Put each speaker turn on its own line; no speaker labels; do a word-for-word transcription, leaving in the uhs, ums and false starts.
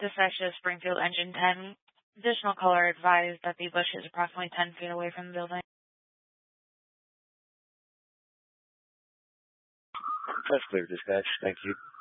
Dispatch to Springfield Engine ten. Additional caller advised that the bush is approximately ten feet away from the building.
That's clear, dispatch. Thank you.